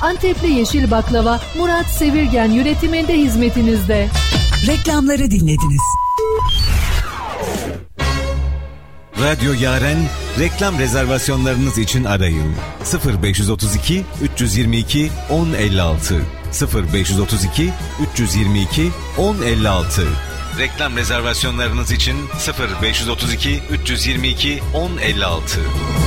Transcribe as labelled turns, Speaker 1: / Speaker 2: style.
Speaker 1: Antepli yeşil baklava Murat Sevirgen yönetiminde hizmetinizde.
Speaker 2: Reklamları dinlediniz.
Speaker 3: Radyo Yaren reklam rezervasyonlarınız için arayın. 0532 322 1056 0532 322 1056. Reklam rezervasyonlarınız için 0532 322 1056.